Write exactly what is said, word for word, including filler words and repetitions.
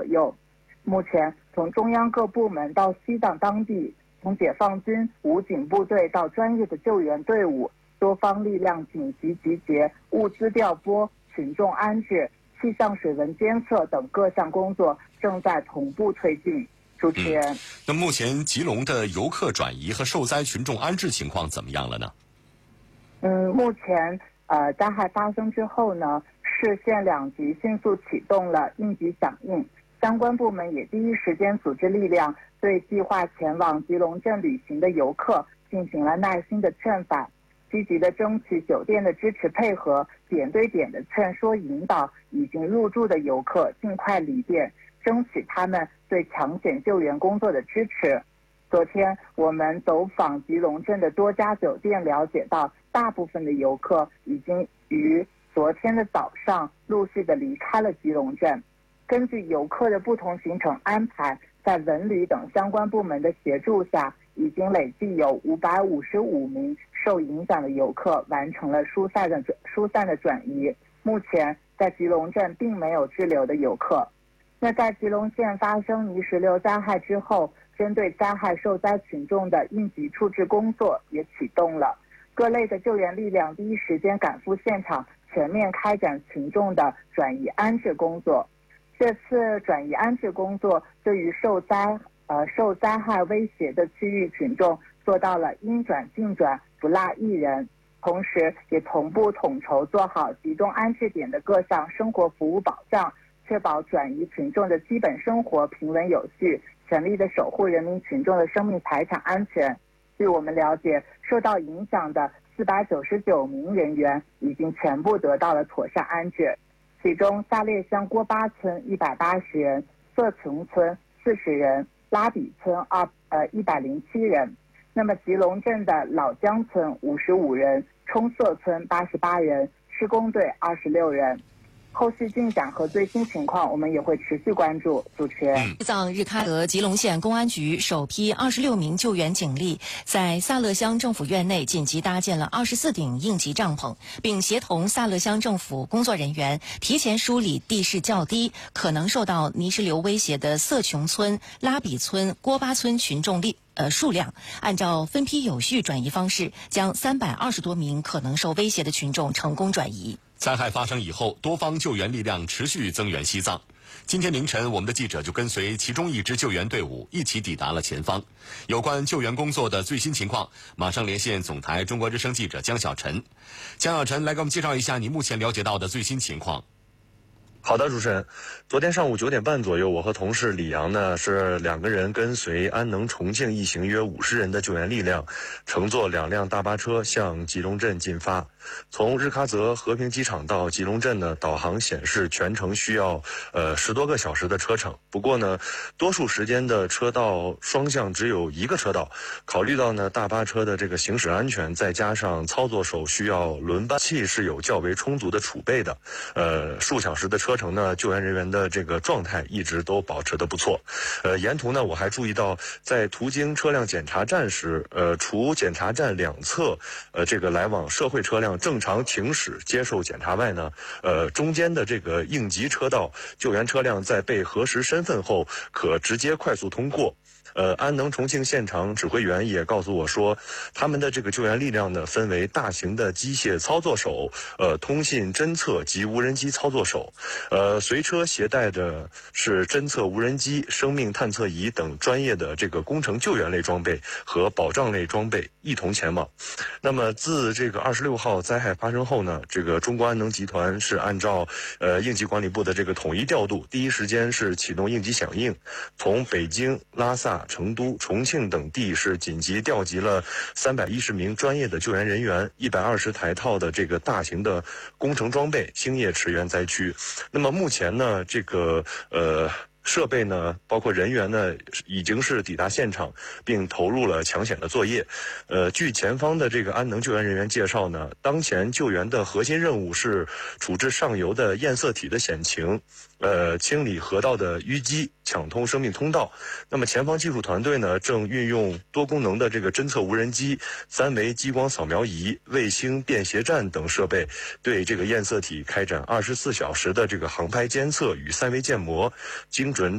右。目前，从中央各部门到西藏当地，从解放军武警部队到专业的救援队伍，多方力量紧急集结，物资调拨、群众安置、气象水文监测等各项工作正在同步推进。主持人、嗯， 那目前吉隆的游客转移和受灾群众安置情况怎么样了呢？ 嗯，目前呃灾害发生之后呢，市县两级迅速启动了应急响应，相关部门也第一时间组织力量，对计划前往吉隆镇旅行的游客进行了耐心的劝返，积极的争取酒店的支持配合，点对点的劝说引导已经入住的游客尽快离店，争取他们对抢险救援工作的支持。昨天我们走访吉隆镇的多家酒店，了解到大部分的游客已经于昨天的早上陆续的离开了吉隆镇。根据游客的不同行程安排，在文旅等相关部门的协助下，已经累计有五百五十五名受影响的游客完成了疏散的疏散的转移。目前在吉隆镇并没有滞留的游客。那在吉隆县发生泥石流灾害之后，针对灾害受灾群众的应急处置工作也启动了，各类的救援力量第一时间赶赴现场，全面开展群众的转移安置工作。这次转移安置工作对于受灾呃受灾害威胁的区域群众做到了应转尽转，不落一人，同时也同步统筹做好集中安置点的各项生活服务保障，确保转移群众的基本生活平稳有序，全力的守护人民群众的生命财产安全。据我们了解，受到影响的四百九十九名人员已经全部得到了妥善安置，其中萨列乡郭巴村一百八十人，色琼村四十人，拉比村二呃一百零七人。那么吉隆镇的老江村五十五人，冲色村八十八人，施工队二十六人。后续进展和最新情况，我们也会持续关注。主持人， 西藏日喀则吉隆县公安局首批二十六名救援警力在萨勒乡政府院内紧急搭建了二十四顶应急帐篷，并协同萨勒乡政府工作人员提前梳理地势较低、可能受到泥石流威胁的色琼村、拉比村、郭巴村群众力。呃，数量按照分批有序转移方式，将三百二十多名可能受威胁的群众成功转移。 灾害发生以后，多方救援力量持续增援西藏。今天凌晨，我们的记者就跟随其中一支救援队伍一起抵达了前方。有关救援工作的最新情况，马上连线总台中国之声记者江小晨。江小晨，来给我们介绍一下你目前了解到的最新情况。 好的，主持人，昨天上午九点半左右，我和同事李阳呢是两个人跟随安能重庆一行约五十人的救援力量，乘坐两辆大巴车向吉隆镇进发。从日喀则和平机场到吉隆镇呢，导航显示全程需要呃十多个小时的车程。不过呢，多数时间的车道双向只有一个车道。考虑到呢大巴车的这个行驶安全，再加上操作手需要轮班器是有较为充足的储备的，呃数小时的车程呢，救援人员的这个状态一直都保持得不错。呃，沿途呢我还注意到，在途经车辆检查站时，呃除检查站两侧呃这个来往社会车辆正常停驶接受检查外呢，呃，中间的这个应急车道，救援车辆在被核实身份后，可直接快速通过。呃，安能重庆现场指挥员也告诉我说，他们的这个救援力量呢，分为大型的机械操作手、呃，通信侦测及无人机操作手，呃，随车携带的是侦测无人机、生命探测仪等专业的这个工程救援类装备和保障类装备一同前往。那么，自这个二十六号灾害发生后呢，这个中国安能集团是按照呃应急管理部的这个统一调度，第一时间是启动应急响应，从北京、拉萨、成都、重庆等地是紧急调集了三百一十名专业的救援人员，一百二十台套的这个大型的工程装备，星夜驰援灾区。那么目前呢，这个呃。设备呢，包括人员呢，已经是抵达现场，并投入了抢险的作业。呃，据前方的这个安能救援人员介绍呢，当前救援的核心任务是处置上游的堰塞体的险情，呃，清理河道的淤积，抢通生命通道。那么前方技术团队呢，正运用多功能的这个侦测无人机、三维激光扫描仪、卫星便携站等设备，对这个堰塞体开展二十四小时的这个航拍监测与三维建模，精准